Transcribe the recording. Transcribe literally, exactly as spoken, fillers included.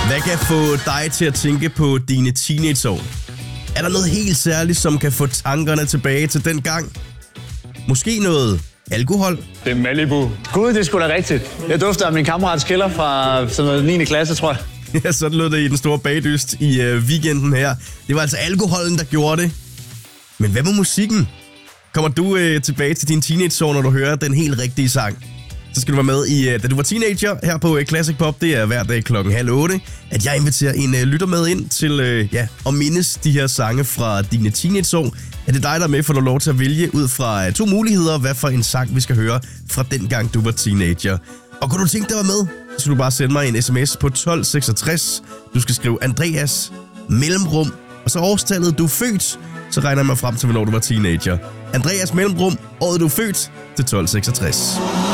Hvad kan få dig til at tænke på dine teenageår? Er der noget helt særligt, som kan få tankerne tilbage til den gang? Måske noget alkohol? Det er Malibu. Gud, det er sgu da rigtigt. Jeg dufter af min kammerats kælder fra sådan noget niende klasse, tror jeg. Ja, sådan lød det i den store bagdyst i øh, weekenden her. Det var altså alkoholen, der gjorde det. Men hvad med musikken? Kommer du øh, tilbage til din teenageår, når du hører den helt rigtige sang? Så skal du være med i, øh, da du var teenager, her på øh, Classic Pop. Det er hver dag klokken halv otte, at jeg inviterer en øh, lytter med ind til øh, ja, at mindes de her sange fra dine teenageår. Er det dig, der er med, for du lov til at vælge ud fra øh, to muligheder, hvad for en sang vi skal høre fra den gang, du var teenager. Og kunne du tænke dig at være med, så skal du bare sende mig en sms på tolv seksogtres. Du skal skrive Andreas mellemrum, og så årstallet, du er født. Så regner jeg mig frem til, hvornår du var teenager. Andreas mellemrum, året du er født, til tolv seksogtres.